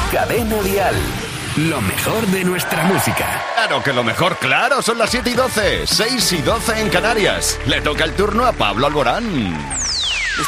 Cadena Dial. Lo mejor de nuestra música. Claro que lo mejor, claro, son las 7:12, 6:12 en Canarias. Le toca el turno a Pablo Alborán.